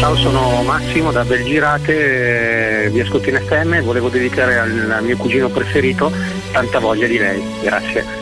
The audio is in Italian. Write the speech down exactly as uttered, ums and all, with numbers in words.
Ciao, sono Massimo da Belgirate, eh, vi ascolto in F M e volevo dedicare al, al mio cugino preferito Tanta voglia di lei. Grazie.